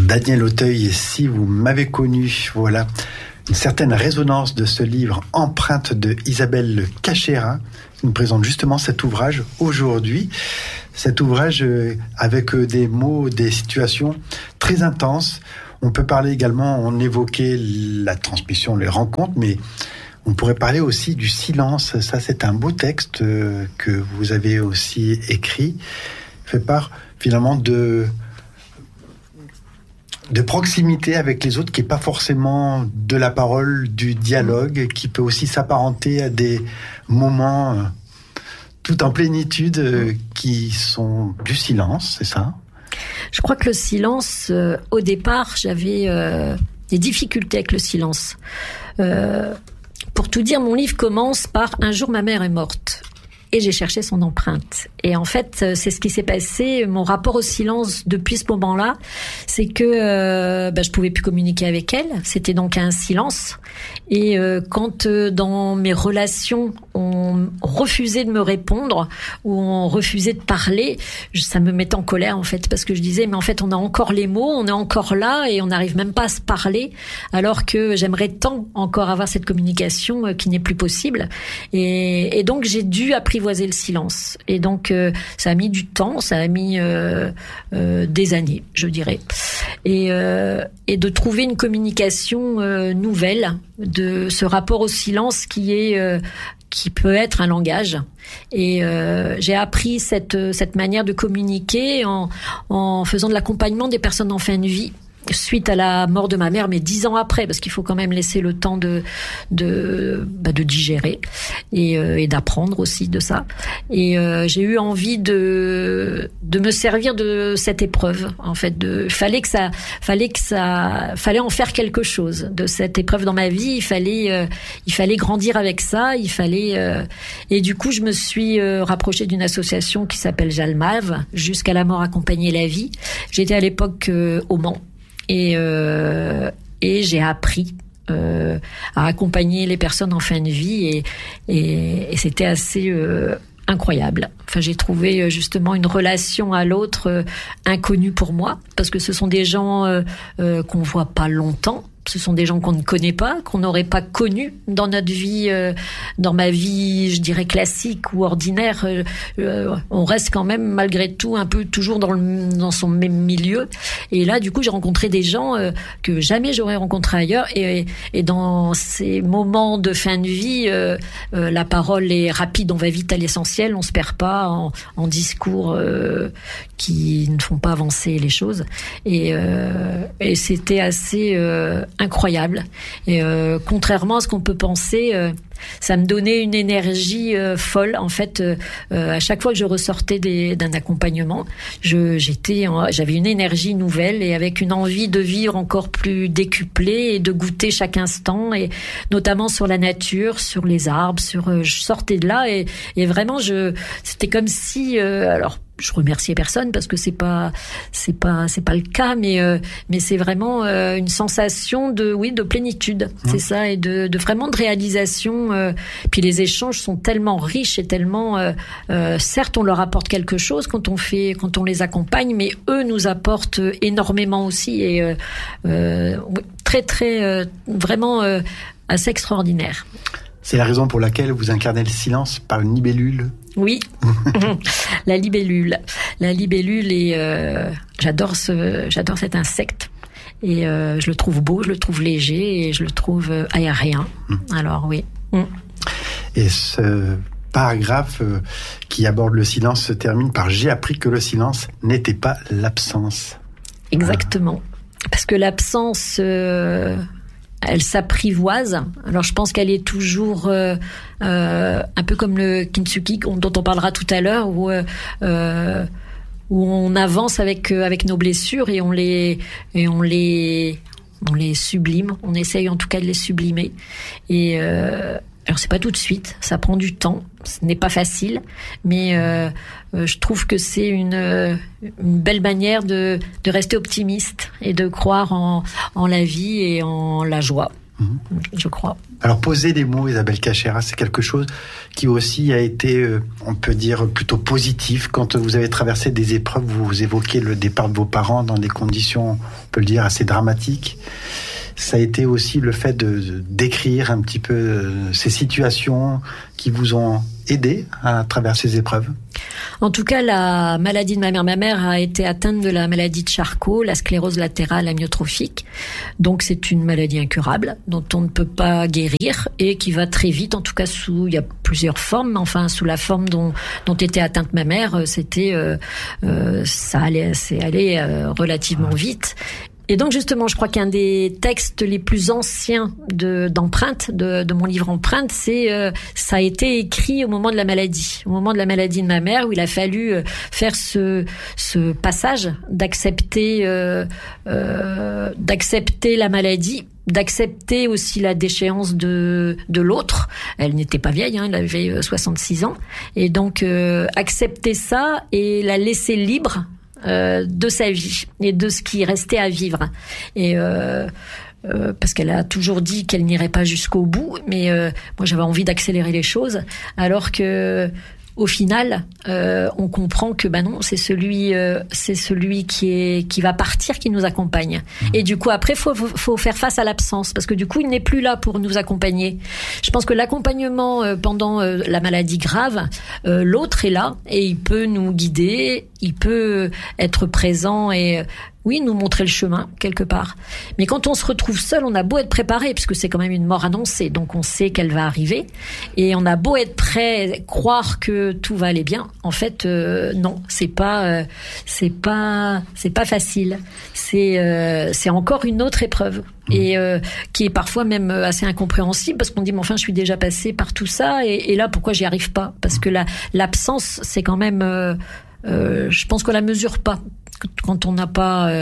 Daniel Auteuil, si vous m'avez connu, voilà une certaine résonance de ce livre Empreinte de Isabelle Cachérin, qui nous présente justement cet ouvrage aujourd'hui. Cet ouvrage avec des mots, des situations très intenses. On peut parler également, on évoquait la transmission, les rencontres, mais on pourrait parler aussi du silence. Ça, c'est un beau texte que vous avez aussi écrit, fait part finalement de proximité avec les autres, qui n'est pas forcément de la parole, du dialogue, qui peut aussi s'apparenter à des moments tout en plénitude qui sont du silence, c'est ça ? Je crois que le silence, au départ, j'avais des difficultés avec le silence. Pour tout dire, mon livre commence par « Un jour, ma mère est morte ». Et j'ai cherché son empreinte. Et en fait, c'est ce qui s'est passé. Mon rapport au silence depuis ce moment-là, c'est que je pouvais plus communiquer avec elle. C'était donc un silence. Et quand dans mes relations, on refusait de me répondre ou on refusait de parler, ça me mettait en colère en fait, parce que je disais mais en fait on a encore les mots, on est encore là et on n'arrive même pas à se parler, alors que j'aimerais tant encore avoir cette communication qui n'est plus possible. Et donc j'ai dû apprivoiser le silence. Et donc ça a mis du temps, ça a mis des années, je dirais. Et de trouver une communication nouvelle de ce rapport au silence qui peut être un langage. Et j'ai appris cette manière de communiquer en faisant de l'accompagnement des personnes en fin de vie suite à la mort de ma mère, mais 10 ans après, parce qu'il faut quand même laisser le temps de digérer et d'apprendre aussi de ça. Et j'ai eu envie de me servir de cette épreuve. En fait, fallait en faire quelque chose de cette épreuve dans ma vie. Il fallait grandir avec ça. Et du coup, je me suis rapprochée d'une association qui s'appelle Jalmave, Jusqu'à la mort accompagner la vie. J'étais à l'époque au Mans. Et j'ai appris à accompagner les personnes en fin de vie et c'était assez incroyable. Enfin, j'ai trouvé justement une relation à l'autre inconnue pour moi, parce que ce sont des gens qu'on voit pas longtemps. Ce sont des gens qu'on ne connaît pas, qu'on n'aurait pas connus dans notre vie, dans ma vie, je dirais classique ou ordinaire. On reste quand même malgré tout un peu toujours dans son même milieu. Et là, du coup, j'ai rencontré des gens que jamais j'aurais rencontrés ailleurs. Et dans ces moments de fin de vie, la parole est rapide, on va vite à l'essentiel, on se perd pas en discours qui ne font pas avancer les choses. Et c'était assez incroyable. Et contrairement à ce qu'on peut penser, ça me donnait une énergie folle. En fait, à chaque fois que je ressortais d'un accompagnement, j'avais une énergie nouvelle et avec une envie de vivre encore plus décuplée et de goûter chaque instant, et notamment sur la nature, sur les arbres, je sortais de là et vraiment c'était comme si alors je remerciais personne parce que c'est pas le cas, mais c'est vraiment une sensation de plénitude, c'est ça, et de vraiment de réalisation. Puis les échanges sont tellement riches et tellement certes on leur apporte quelque chose quand on les accompagne, mais eux nous apportent énormément aussi et très très vraiment assez extraordinaire. C'est la raison pour laquelle vous incarnez le silence par une libellule. Oui, la libellule. La libellule j'adore cet insecte et je le trouve beau, je le trouve léger et je le trouve aérien. Alors oui. Et ce paragraphe qui aborde le silence se termine par « J'ai appris que le silence n'était pas l'absence ». Exactement. Parce que l'absence... elle s'apprivoise. Alors je pense qu'elle est toujours un peu comme le kintsugi dont on parlera tout à l'heure, où on avance avec nos blessures et on les sublime. On essaye en tout cas de les sublimer. Et alors c'est pas tout de suite, ça prend du temps, ce n'est pas facile, mais je trouve que c'est une belle manière de rester optimiste et de croire en la vie et en la joie. je crois. Alors, poser des mots, Isabelle Cachera, c'est quelque chose qui aussi a été, on peut dire, plutôt positif. Quand vous avez traversé des épreuves, vous évoquez le départ de vos parents dans des conditions, on peut le dire, assez dramatiques. Ça a été aussi le fait d'écrire un petit peu ces situations qui vous ont aidé à traverser ces épreuves. En tout cas, la maladie de ma mère a été atteinte de la maladie de Charcot, la sclérose latérale amyotrophique. Donc c'est une maladie incurable dont on ne peut pas guérir et qui va très vite. En tout cas, il y a plusieurs formes, mais enfin sous la forme dont était atteinte ma mère, ça allait relativement vite. Et donc justement, je crois qu'un des textes les plus anciens d'Empreinte, de mon livre Empreinte, ça a été écrit au moment de la maladie de ma mère, où il a fallu faire ce passage d'accepter la maladie, d'accepter aussi la déchéance de l'autre. Elle n'était pas vieille, elle avait 66 ans, et donc accepter ça et la laisser libre de sa vie et de ce qui restait à vivre. Et parce qu'elle a toujours dit qu'elle n'irait pas jusqu'au bout, mais moi j'avais envie d'accélérer les choses, alors que au final, on comprend que non, c'est celui qui va partir qui nous accompagne. Et du coup, après, faut faire face à l'absence, parce que du coup, il n'est plus là pour nous accompagner. Je pense que l'accompagnement pendant la maladie grave, l'autre est là et il peut nous guider, il peut être présent et oui, nous montrer le chemin, quelque part. Mais quand on se retrouve seul, on a beau être préparé, puisque c'est quand même une mort annoncée, donc on sait qu'elle va arriver, et on a beau être prêt, croire que tout va aller bien, en fait, non, c'est pas facile. C'est encore une autre épreuve. Et qui est parfois même assez incompréhensible, parce qu'on dit mais enfin je suis déjà passé par tout ça, et là pourquoi j'y arrive pas? Parce que l'absence, c'est quand même je pense qu'on la mesure pas quand on n'a pas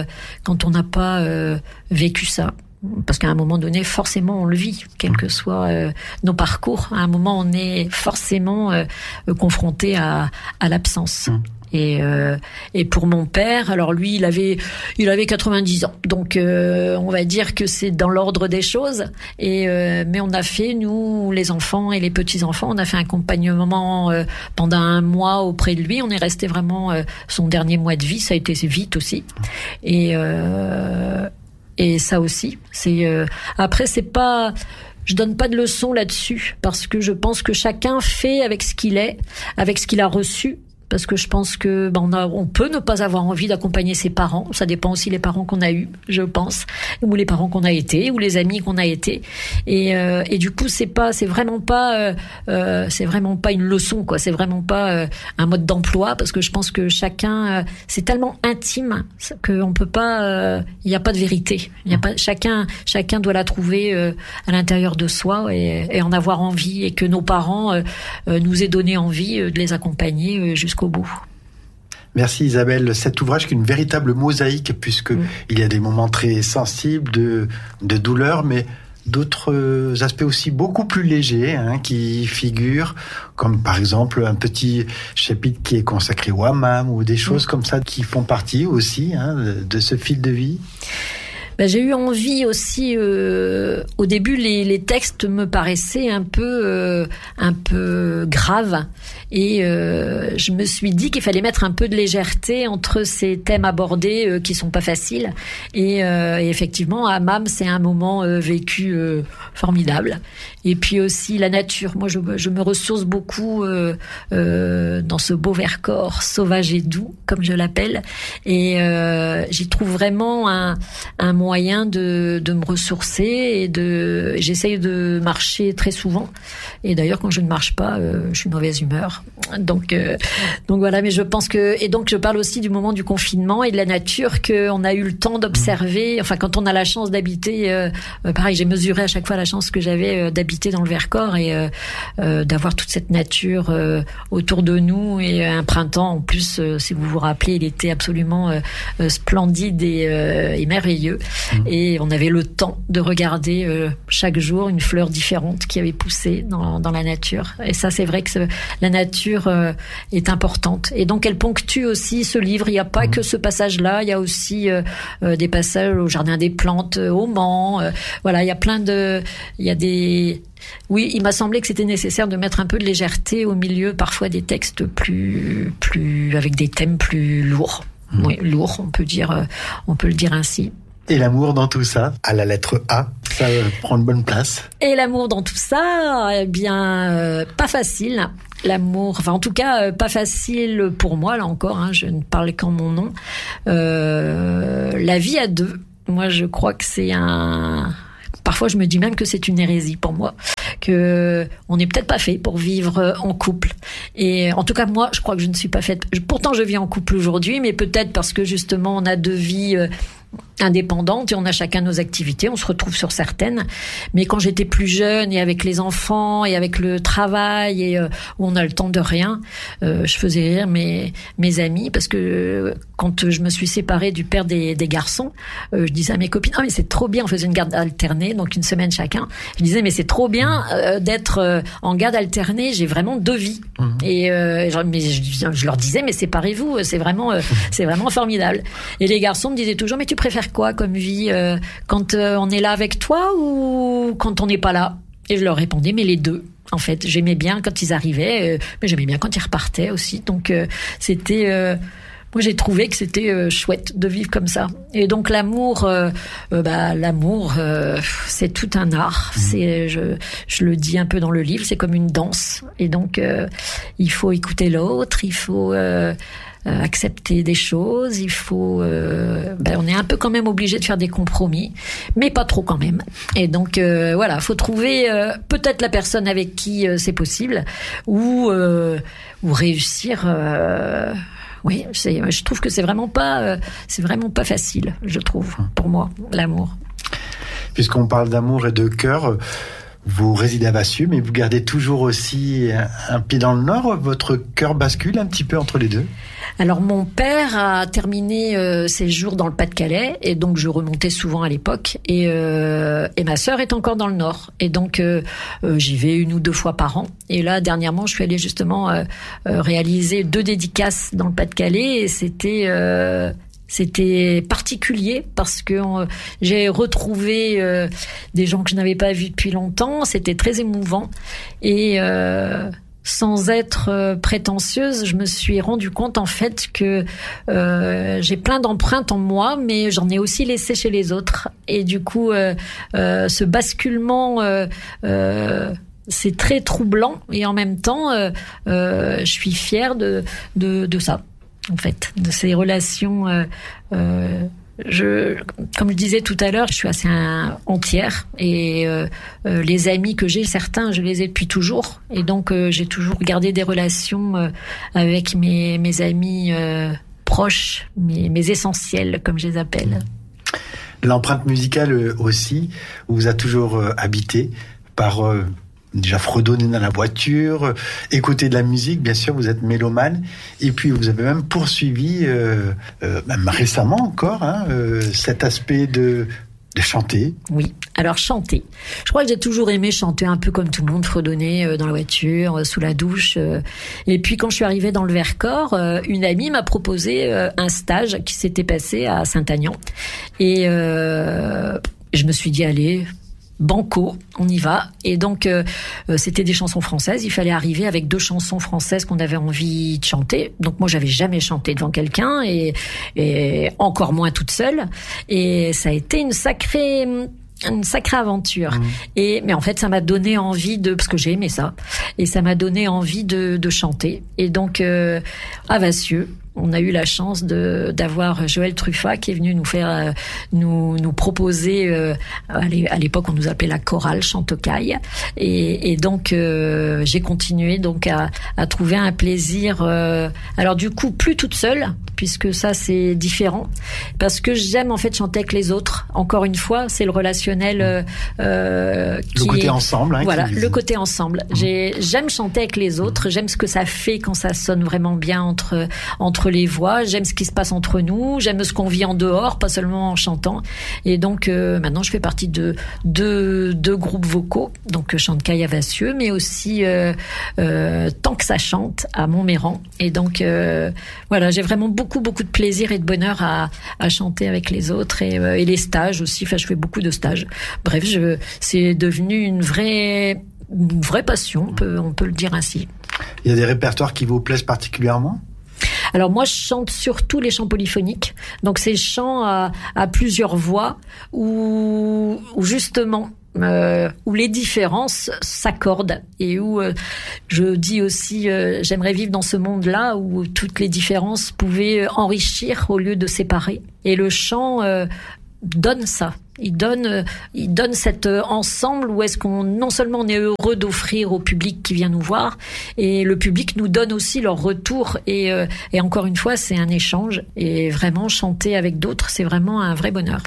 vécu ça, parce qu'à un moment donné forcément on le vit, quels que soient nos parcours. À un moment on est forcément confronté à l'absence. Et pour mon père, alors lui, il avait 90 ans, donc on va dire que c'est dans l'ordre des choses. Mais on a fait, nous, les enfants et les petits enfants, on a fait un accompagnement pendant 1 mois auprès de lui. On est resté vraiment son dernier mois de vie. Ça a été vite aussi. Et ça aussi, après c'est pas. Je donne pas de leçons là-dessus, parce que je pense que chacun fait avec ce qu'il est, avec ce qu'il a reçu. Parce que je pense que on peut ne pas avoir envie d'accompagner ses parents. Ça dépend aussi les parents qu'on a eus, je pense, ou les parents qu'on a été, ou les amis qu'on a été. Et du coup, c'est vraiment pas une leçon, quoi. C'est vraiment pas un mode d'emploi, parce que je pense que chacun, c'est tellement intime qu'on peut pas. Il n'y a pas de vérité. Il y a pas. Chacun doit la trouver à l'intérieur de soi et en avoir envie, et que nos parents nous aient donné envie de les accompagner jusqu'au bout. Merci Isabelle. Cet ouvrage qui est une véritable mosaïque, puisque il y a des moments très sensibles de douleur, mais d'autres aspects aussi beaucoup plus légers qui figurent, comme par exemple un petit chapitre qui est consacré au hammam, ou des choses comme ça qui font partie aussi de ce fil de vie. J'ai eu envie aussi, au début, les textes me paraissaient un peu graves, et je me suis dit qu'il fallait mettre un peu de légèreté entre ces thèmes abordés qui sont pas faciles, et effectivement, hammam, c'est un moment vécu formidable. Et puis aussi la nature. Moi, je me ressource beaucoup dans ce beau Vercors sauvage et doux, comme je l'appelle, et j'y trouve vraiment un moyen de me ressourcer, et j'essaye de marcher très souvent, et d'ailleurs quand je ne marche pas, je suis de mauvaise humeur, donc voilà. Mais je pense que, et donc je parle aussi du moment du confinement et de la nature qu'on a eu le temps d'observer. Enfin, quand on a la chance d'habiter, pareil, j'ai mesuré à chaque fois la chance que j'avais d'habiter dans le Vercors, et d'avoir toute cette nature autour de nous, et un printemps en plus, si vous vous rappelez, il était absolument splendide et merveilleux. Et on avait le temps de regarder chaque jour une fleur différente qui avait poussé dans la nature. Et ça, c'est vrai que la nature nature est importante. Et donc elle ponctue aussi ce livre. Il n'y a pas que ce passage-là, il y a aussi des passages au Jardin des Plantes, au Mans. Voilà, il y a Oui, il m'a semblé que c'était nécessaire de mettre un peu de légèreté au milieu, parfois des textes plus avec des thèmes plus lourds. Oui, lourds, on peut le dire ainsi. Et l'amour dans tout ça, à la lettre A, ça prend une bonne place. Et l'amour dans tout ça, eh bien, pas facile. L'amour, enfin en tout cas, pas facile pour moi, là encore, je ne parle qu'en mon nom. La vie à deux, moi je crois que c'est Parfois, je me dis même que c'est une hérésie pour moi, que on n'est peut-être pas fait pour vivre en couple. Et en tout cas, moi, je crois que je ne suis pas faite. Pourtant, je vis en couple aujourd'hui, mais peut-être parce que justement, on a deux vies indépendantes et on a chacun nos activités, on se retrouve sur certaines. Mais quand j'étais plus jeune et avec les enfants et avec le travail et où on a le temps de rien, je faisais rire mes amis parce que quand je me suis séparée du père des garçons, je disais à mes copines, mais c'est trop bien, on faisait une garde alternée, donc une semaine chacun. Je disais, mais c'est trop bien d'être en garde alternée, j'ai vraiment deux vies. Et je leur disais, mais séparez-vous, c'est vraiment formidable. Et les garçons me disaient toujours, mais tu préfères quoi comme vie, quand on est là avec toi ou quand on n'est pas là? Et je leur répondais, mais les deux. En fait, j'aimais bien quand ils arrivaient, mais j'aimais bien quand ils repartaient aussi. Donc c'était moi j'ai trouvé que c'était chouette de vivre comme ça. Et donc l'amour, c'est tout un art. C'est, je le dis un peu dans le livre, c'est comme une danse. Et donc il faut écouter l'autre, il faut accepter des choses, il faut on est un peu quand même obligé de faire des compromis, mais pas trop quand même. Et donc voilà, faut trouver peut-être la personne avec qui c'est possible ou réussir. Oui, je trouve que c'est vraiment pas facile, je trouve, pour moi, l'amour. Puisqu'on parle d'amour et de cœur, vous résidez à Vassieux, mais vous gardez toujours aussi un pied dans le Nord. Votre cœur bascule un petit peu entre les deux? Alors mon père a terminé ses jours dans le Pas-de-Calais et donc je remontais souvent à l'époque et ma sœur est encore dans le Nord et donc j'y vais 1 ou 2 fois par an et là dernièrement je suis allée justement réaliser 2 dédicaces dans le Pas-de-Calais et c'était particulier parce que j'ai retrouvé des gens que je n'avais pas vus depuis longtemps. C'était très émouvant et sans être prétentieuse, je me suis rendu compte en fait que j'ai plein d'empreintes en moi, mais j'en ai aussi laissé chez les autres. Et du coup, ce basculement, c'est très troublant et en même temps, je suis fière de ça. En fait, de ces relations, comme je disais tout à l'heure, je suis assez entière et les amis que j'ai, certains, je les ai depuis toujours et donc j'ai toujours gardé des relations avec mes amis proches, mes essentiels, comme je les appelle. L'empreinte musicale aussi vous a toujours habité par déjà fredonner dans la voiture, écouter de la musique, bien sûr, vous êtes mélomane, et puis vous avez même poursuivi, même récemment encore, cet aspect de chanter. Oui, alors chanter. Je crois que j'ai toujours aimé chanter un peu comme tout le monde, fredonner dans la voiture, sous la douche. Et puis quand je suis arrivée dans le Vercors, une amie m'a proposé un stage qui s'était passé à Saint-Aignan. Et je me suis dit, allez, banco, on y va. Et donc c'était des chansons françaises, il fallait arriver avec 2 chansons françaises qu'on avait envie de chanter. Donc moi j'avais jamais chanté devant quelqu'un et encore moins toute seule et ça a été une sacrée aventure. Mais en fait ça m'a donné envie parce que j'ai aimé ça et ça m'a donné envie de chanter. Et donc à Vassieux, on a eu la chance d'avoir Joël Truffat qui est venu nous proposer, à l'époque on nous appelait la chorale Chantecaille et donc j'ai continué donc à trouver un plaisir, alors du coup plus toute seule puisque ça c'est différent parce que j'aime en fait chanter avec les autres. Encore une fois, c'est le relationnel le côté ensemble, voilà, le côté ensemble. J'aime chanter avec les autres, j'aime ce que ça fait quand ça sonne vraiment bien entre entre les voix, j'aime ce qui se passe entre nous, j'aime ce qu'on vit en dehors, pas seulement en chantant. Et donc maintenant je fais partie de deux groupes vocaux, donc je chante Caille à Vassieux, mais aussi Tant que ça chante à Montméran. Et donc voilà, j'ai vraiment beaucoup de plaisir et de bonheur à chanter avec les autres et les stages aussi. Enfin, je fais beaucoup de stages. Bref, c'est devenu une vraie passion, on peut le dire ainsi. Il y a des répertoires qui vous plaisent particulièrement ? Alors moi, je chante surtout les chants polyphoniques. Donc ces chants à plusieurs voix où justement où les différences s'accordent et où je dis aussi j'aimerais vivre dans ce monde-là où toutes les différences pouvaient enrichir au lieu de séparer. Et le chant donne ça. Il donne cet ensemble où est-ce qu'on non seulement on est heureux d'offrir au public qui vient nous voir, et le public nous donne aussi leur retour et encore une fois c'est un échange, et vraiment chanter avec d'autres c'est vraiment un vrai bonheur.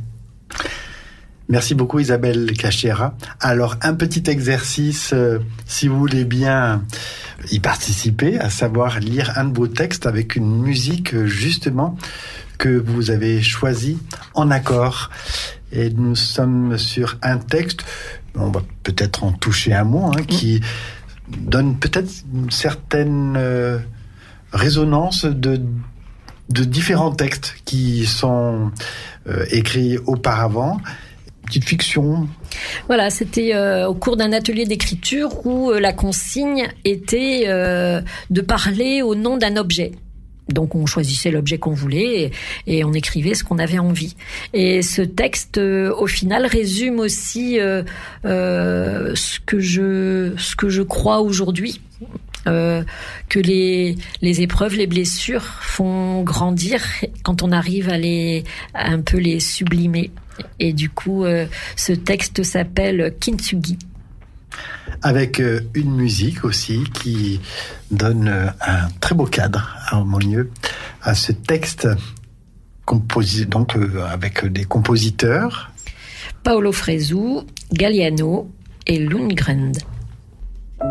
Merci beaucoup Isabelle Cachera. Alors un petit exercice si vous voulez bien y participer, à savoir lire un de vos textes avec une musique justement que vous avez choisi en accord. Et nous sommes sur un texte, on va peut-être en toucher un mot, qui donne peut-être une certaine résonance de différents textes qui sont écrits auparavant. Petite fiction. Voilà, c'était au cours d'un atelier d'écriture où la consigne était de parler au nom d'un objet. Donc on choisissait l'objet qu'on voulait et on écrivait ce qu'on avait envie. Et ce texte, au final, résume aussi ce que je crois aujourd'hui. Que les épreuves, les blessures font grandir quand on arrive à un peu les sublimer. Et du coup, ce texte s'appelle Kintsugi. Avec une musique aussi qui donne un très beau cadre harmonieux à ce texte composé donc avec des compositeurs Paolo Fresu, Galliano et Lundgren.